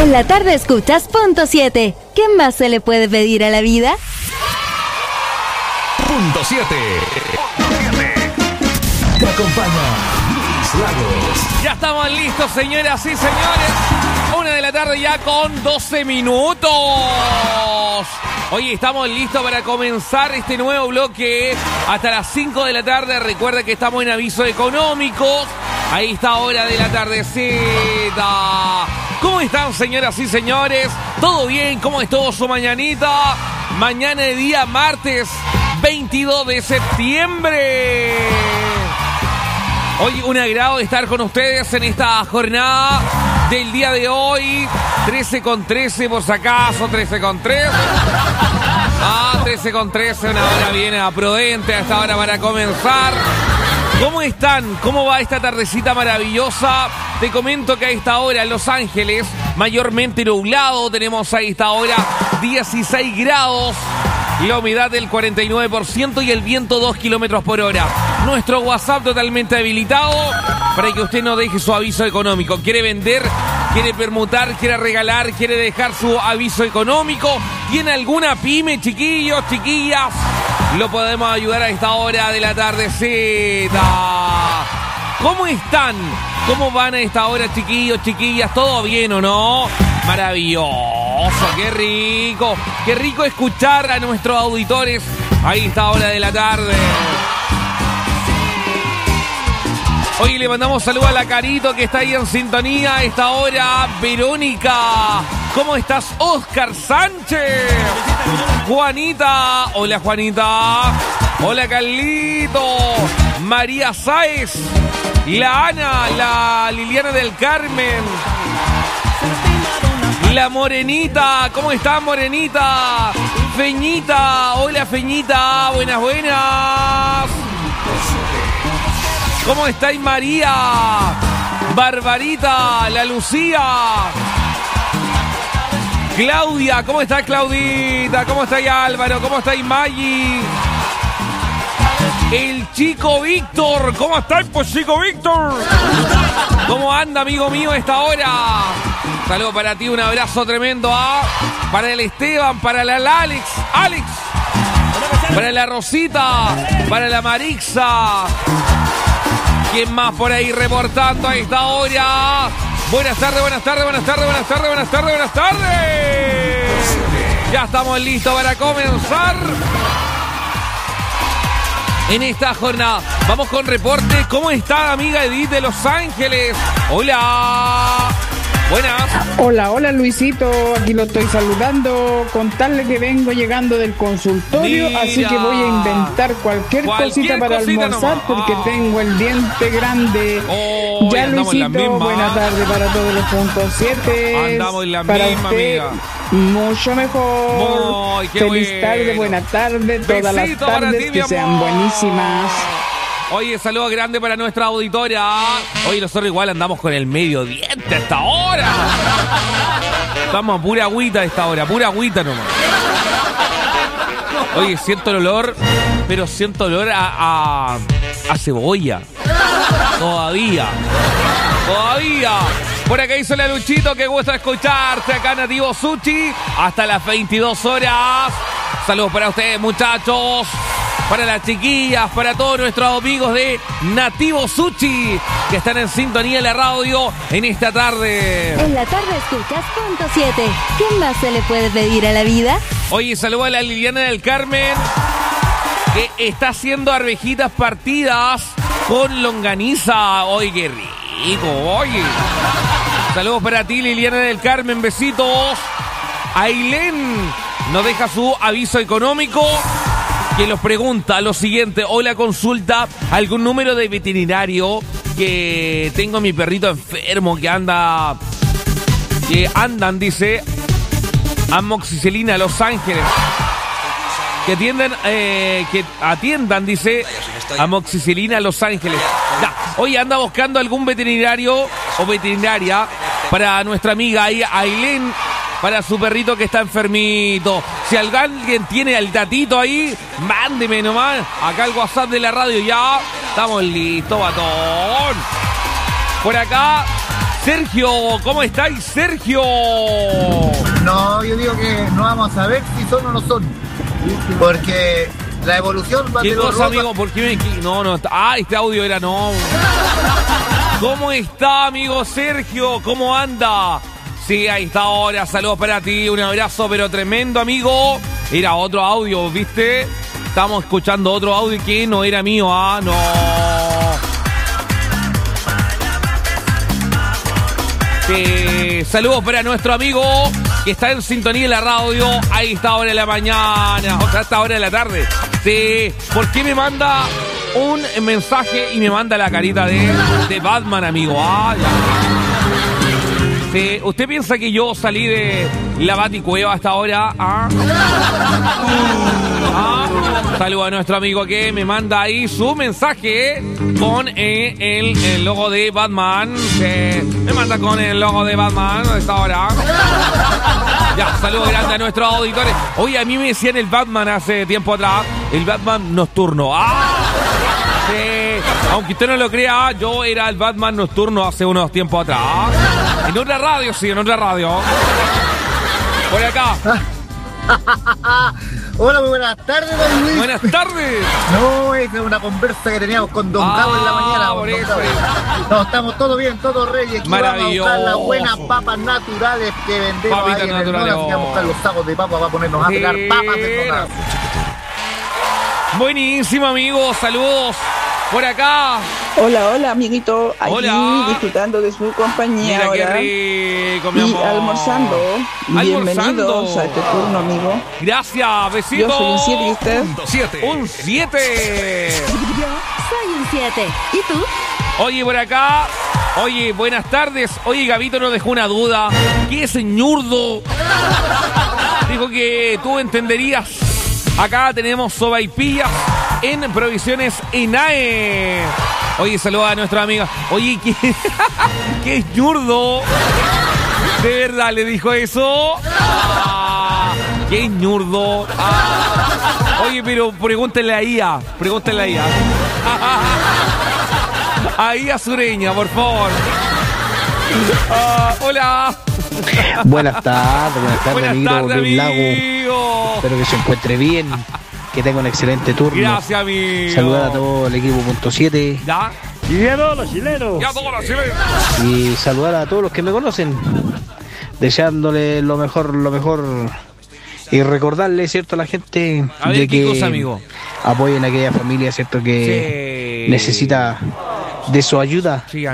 En la tarde escuchas Punto 7. ¿Qué más se le puede pedir a la vida? Punto 7. Te acompaña Luis Lagos. Ya estamos listos, señoras y señores. 1 de la tarde ya con 12 minutos. Hoy estamos listos para comenzar este nuevo bloque hasta las 5 de la tarde. Recuerda que estamos en aviso económico. Ahí está hora de la tardecita. ¿Cómo están, señoras y señores? ¿Todo bien? ¿Cómo estuvo su mañanita? Mañana de día martes 22 de septiembre. Hoy un agrado estar con ustedes en esta jornada del día de hoy. 13:13 por si acaso, 13:13. 13:13, una hora bien prudente a esta hora para comenzar. ¿Cómo están? ¿Cómo va esta tardecita maravillosa? Te comento que a esta hora en Los Ángeles, mayormente nublado, tenemos a esta hora 16 grados, la humedad del 49% y el viento 2 kilómetros por hora. Nuestro WhatsApp totalmente habilitado para que usted no deje su aviso económico. ¿Quiere vender? ¿Quiere permutar? ¿Quiere regalar? ¿Quiere dejar su aviso económico? ¿Tiene alguna pyme, chiquillos, chiquillas? Lo podemos ayudar a esta hora de la tardecita. ¿Cómo están? ¿Cómo van a esta hora, chiquillos, chiquillas? ¿Todo bien o no? Maravilloso, qué rico. Qué rico escuchar a nuestros auditores a esta hora de la tarde. Hoy le mandamos saludos a la Carito que está ahí en sintonía a esta hora. Verónica, ¿cómo estás? Oscar Sánchez, Juanita, hola Juanita, hola Carlito, María Sáez, la Ana, la Liliana del Carmen, la Morenita, ¿cómo estás Morenita? Feñita, hola Feñita, buenas, buenas. ¿Cómo estáis María? Barbarita, la Lucía. Claudia, ¿cómo estás Claudita? ¿Cómo estáis Álvaro? ¿Cómo estáis Maggi? El chico Víctor, ¿cómo estáis pues chico Víctor? ¿Cómo anda amigo mío a esta hora? Saludos para ti, un abrazo tremendo para el Esteban, para la Alex, para la Rosita, para la Marixa. ¿Quién más por ahí reportando a esta hora? Buenas tardes, buenas tardes, buenas tardes, buenas tardes, buenas tardes, buenas tardes. Ya estamos listos para comenzar en esta jornada. Vamos con reporte. ¿Cómo está amiga Edith de Los Ángeles? Hola. Buenas. Hola Luisito, aquí lo estoy saludando, contarle que vengo llegando del consultorio. Mira, así que voy a inventar cualquier cosita para almorzar porque tengo el diente grande. Ya Luisito, buena tarde para todos los puntos 7. Andamos en la para misma, usted, amiga. Mucho mejor. Feliz tarde, buena tarde, todas las tardes que sean buenísimas. Oye, saludo grande para nuestra auditora. Oye, nosotros igual andamos con el medio diente a esta hora. Estamos a pura agüita a esta hora, pura agüita nomás. Oye, siento el olor, pero siento olor a cebolla. Todavía. Por acá hizo la Luchito, que gusta escucharte acá Nativo Sushi hasta las 22 horas. Saludos para ustedes, muchachos. Para las chiquillas, para todos nuestros amigos de Nativo Sushi que están en sintonía en la radio en esta tarde. En la tarde escuchas Punto 7. ¿Qué más se le puede pedir a la vida? Oye, saludo a la Liliana del Carmen que está haciendo arvejitas partidas con longaniza. Oye, qué rico, oye. Saludos para ti, Liliana del Carmen, besitos. Ailén nos deja su aviso económico, que nos pregunta lo siguiente: hola, consulta algún número de veterinario, que tengo a mi perrito enfermo que andan, dice, amoxicilina, Los Ángeles, que atiendan, dice, amoxicilina, Los Ángeles. Ya. Oye, anda buscando algún veterinario o veterinaria para nuestra amiga Ailén, para su perrito que está enfermito. Si alguien tiene al datito ahí, mándeme nomás acá al WhatsApp de la radio. Ya estamos listos, batón. Por acá Sergio, ¿cómo estáis, Sergio? No, yo digo que no vamos a saber si son o no son. Porque la evolución va a ¿Qué cosa, amigo? ¿Por qué me... No, este audio era no. ¿Cómo está, amigo Sergio? ¿Cómo anda? Sí, ahí está ahora. Saludos para ti. Un abrazo, pero tremendo, amigo. Era otro audio, ¿viste? Estamos escuchando otro audio que no era mío. Ah, no. Saludos para nuestro amigo que está en sintonía en la radio. Ahí está ahora en la mañana. O sea, esta hora de la tarde. Sí. ¿Por qué me manda un mensaje y me manda la carita de Batman, amigo? Ah, ya. Sí. ¿Usted piensa que yo salí de la Baticueva hasta ahora? ¿Ah? Saludos a nuestro amigo que me manda ahí su mensaje con el logo de Batman. Me manda con el logo de Batman a esta hora. Ya, saludos grandes a nuestros auditores. Oye, a mí me decían el Batman hace tiempo atrás, el Batman nocturno. Sí. Aunque usted no lo crea, yo era el Batman nocturno hace unos tiempos atrás. En otra radio, sí, en otra radio. Por acá. Hola, muy buenas tardes, don Luis. Buenas tardes. No, es una conversa que teníamos con Don Gabo en la mañana. Por eso. No, estamos todos bien, todos reyes. Aquí maravilloso. Vamos a buscar las buenas papas naturales que vendemos. Papitas ahí en naturales. el Nora. Vamos a buscar los sacos de papas para ponernos a pegar papas de Nora. Buenísimo, amigo. Saludos por acá. Hola, amiguito. Aquí hola. disfrutando de su compañía. Mira ahora. qué rico, mi Y amor. almorzando. Bienvenidos a este turno, amigo. Gracias, besito. Yo soy un 7 y usted. 7. Un 7. Yo soy un 7. ¿Y tú? Oye, por acá. Oye, buenas tardes. Oye, Gabito nos dejó una duda. ¿Qué es ñurdo? Dijo que tú entenderías. Acá tenemos sopaipillas en Provisiones INAE. Oye, saluda a nuestra amiga. Oye, ¿qué es ñurdo? ¿De verdad le dijo eso? ¿Qué es ñurdo? Oye, pero pregúntale a IA. Pregúntale a IA. A IA Sureña, por favor. Hola. Buenas tardes, Buenas tardes, amigo. amigo. Espero que se encuentre bien, que tenga un excelente turno. Gracias, amigo. Saludar a todo el equipo punto 7 ¿Ya? Y a todos los chilenos. Ya todos los chilenos. y saludar a todos los que me conocen, deseándole lo mejor y recordarle, cierto, a la gente A ver, de ¿qué que cosa, amigo? apoyen a aquella familia, cierto, que Sí. necesita de su ayuda. Sí,